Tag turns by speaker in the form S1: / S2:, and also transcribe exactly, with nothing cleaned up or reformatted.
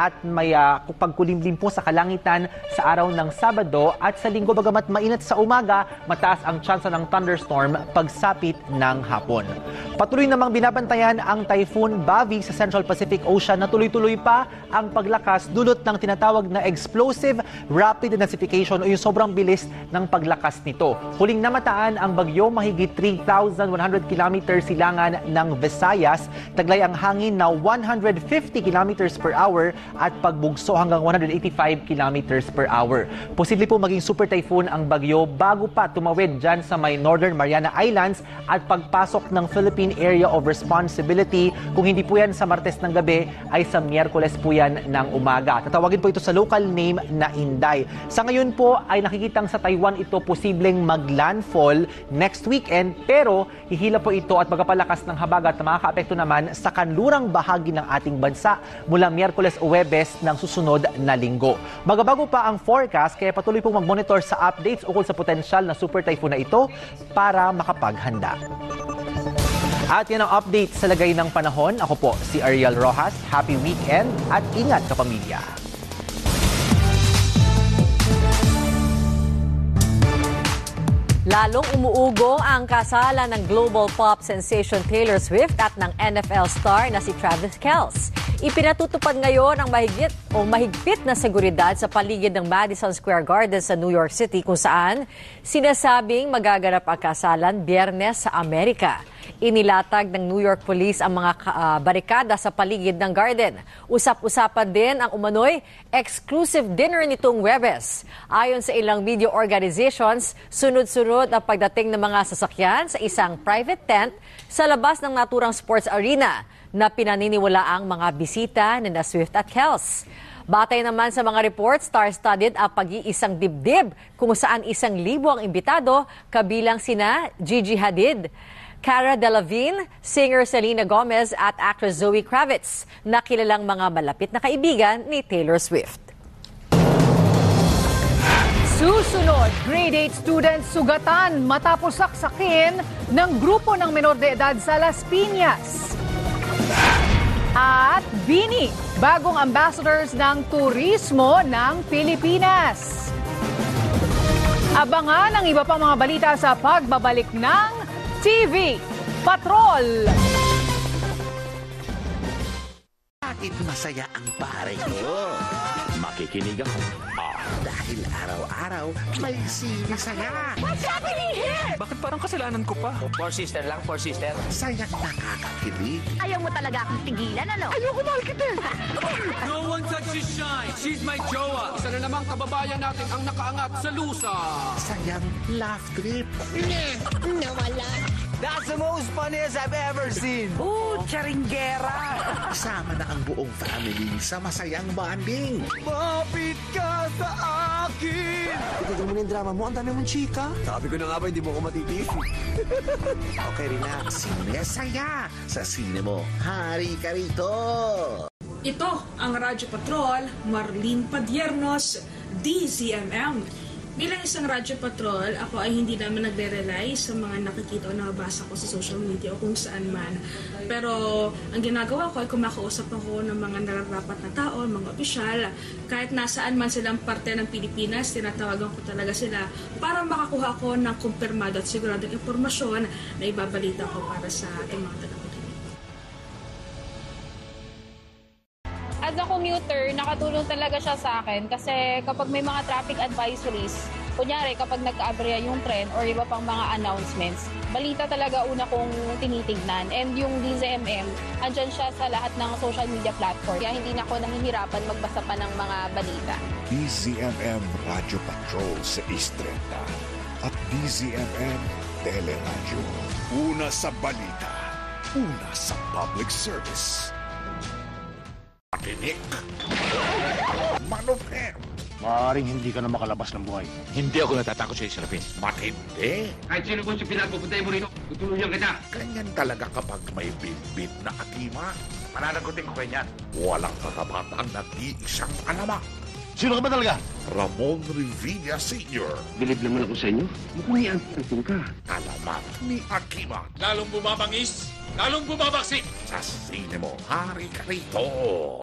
S1: at may uh, pagkulimlim po sa kalangitan sa araw ng Sabado at sa Linggo. Bagamat mainit sa umaga, mataas ang tsansa ng thunderstorm pagsapit ng hapon. Patuloy namang binabantayan ang Typhoon Bavi sa Central Pacific Ocean na tuloy-tuloy pa ang paglakas dulot ng tinatawag na explosive rapid intensification o yung sobrang bilis ng paglakas nito. Huling namataan ang bagyo mahigit three thousand one hundred kilometers silangan ng Visayas, taglay ang hangin na one hundred fifty kilometers per hour at pagbugso hanggang one hundred eighty-five kilometers per hour. Posible po maging super typhoon ang bagyo bago pa tumawid dyan sa may Northern Mariana Islands at pagpasok ng Philippine Area of Responsibility. Kung hindi po yan sa Martes ng gabi, ay sa Miyerkules po yan ng umaga. Tatawagin po ito sa local name na Inday. Sa ngayon po ay nakikitang sa Taiwan ito posibleng maglandfall next weekend, pero hihila po ito at magpapalakas ng habagat na makakaapekto naman sa kanlurang bahagi ng ating bansa mula Miyerkules o Huwebes ng susunod na linggo. Magabago pa ang forecast, kaya patuloy pong mag-monitor sa updates ukol sa potensyal na super typhoon na ito para makapaghanda. At yan ang update sa lagay ng panahon. Ako po si Ariel Rojas. Happy weekend at ingat kapamilya.
S2: Lalong umuugong ang kasalan ng global pop sensation Taylor Swift at ng N F L star na si Travis Kelce. Ipinatutupad ngayon ang mahigit o mahigpit na seguridad sa paligid ng Madison Square Garden sa New York City kung saan sinasabing magaganap ang kasalan Biyernes sa Amerika. Inilatag ng New York Police ang mga uh, barikada sa paligid ng garden. Usap-usapan din ang umano'y exclusive dinner nitong Huwebes. Ayon sa ilang media organizations, sunod-sunod ang pagdating ng mga sasakyan sa isang private tent sa labas ng naturang sports arena na pinaniniwala ang mga bisita ni na Swift at Kelce. Batay naman sa mga reports, star-studded ang pag-iisang dibdib kung saan isang libo ang imbitado kabilang sina Gigi Hadid, Cara Delevingne, singer Selena Gomez at actress Zoe Kravitz na kilalang mga malapit na kaibigan ni Taylor Swift.
S3: Susunod, grade eight students sugatan matapos saksakin ng grupo ng menor de edad sa Las Piñas. At Bini, bagong ambassadors ng turismo ng Pilipinas. Abangan ang iba pang mga balita sa pagbabalik ng T V Patrol.
S4: Bakit masaya ang pare ko? Makikinig ako. Ah, dahil araw-araw may sinisaya.
S5: What's happening here?
S6: Bakit parang kasalanan ko pa?
S7: Four sister lang, four sister.
S4: Sayang nakakakilig.
S5: Ayaw mo talaga akong tigilan, ano?
S6: Ayoko mahal kita. No one touches shine. She's my jowa. Isa na namang kababayan natin ang nakaangat sa lusa.
S4: Sayang laugh trip.
S5: Nawala.
S7: That's the most funniest I've ever seen.
S6: Oh, charinggera.
S4: Kasama na ang buong family sa masayang bonding.
S7: Mapit ka sa akin.
S4: Tigil mo na yung drama mo. Ang dami mong chika.
S7: Sabi ko na nga ba, hindi mo ko matitiis.
S4: Okay, relax. Sinesaya sa sine mo. Hari ka rito.
S8: Ito ang Radyo Patrol, Marlene Padiernos, D Z M M. Bilang isang Radyo Patrol, ako ay hindi naman nagre-rely sa mga nakikita o nabasa ko sa social media o kung saan man. Pero ang ginagawa ko ay kumakausap ako ng mga nararapat na tao, mga opisyal. Kahit nasaan man silang parte ng Pilipinas, tinatawagan ko talaga sila para makakuha ko ng kumpirmado at siguradong impormasyon na ibabalita ko para sa ating mga tagapakinig.
S9: As a commuter, nakatulong talaga siya sa akin kasi kapag may mga traffic advisories, kunyari kapag nagka-aberya yung tren or iba pang mga announcements, balita talaga una kong tinitignan. And yung D Z M M, andyan siya sa lahat ng social media platform. Kaya hindi na ako nahihirapan magbasa pa ng mga balita.
S10: D Z M M Radio Patrol sa East Trenta at D Z M M Teleradyo. Una sa balita, una sa public service.
S4: Tinik. Manupem.
S11: Maaaring hindi ka na makalabas ng buhay.
S10: Hindi ako natatakot sa Israfin.
S4: Matindi.
S6: Kahit sino kung siya pinapupuntay mo rito, tutuluyan kita.
S4: Ganyan talaga kapag may bit-bit na akima. Mananagutin ko kanyan. Walang katapat ang nag-iisang alamak.
S11: Sino ka ba talaga?
S4: Ramon Revilla Senior
S6: Bilib naman ako sa inyo. Mukhang may anting ka.
S4: Alamat ni Akima.
S6: Lalong bumabangis, lalong bumabaksik.
S4: Sa sine mo, hari ka rito.